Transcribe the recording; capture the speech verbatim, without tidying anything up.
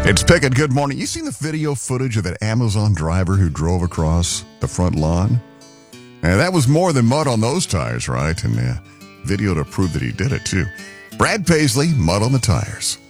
It's Pickett. Good morning. You seen the video footage of that Amazon driver who drove across the front lawn? And that was more than mud on those tires, right? And uh, video to prove that he did it, too. Brad Paisley, Mud on the Tires.